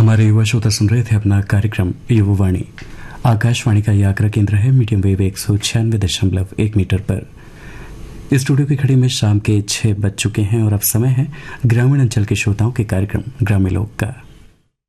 हमारे युवा श्रोता सुन रहे थे अपना कार्यक्रम युवावाणी। आकाशवाणी का यह आगरा केंद्र है मीडियम वेव 196.1 मीटर पर। स्टूडियो की घड़ी में शाम के 6 बज चुके हैं और अब समय है ग्रामीण अंचल के श्रोताओं के कार्यक्रम ग्रामीण लोक का।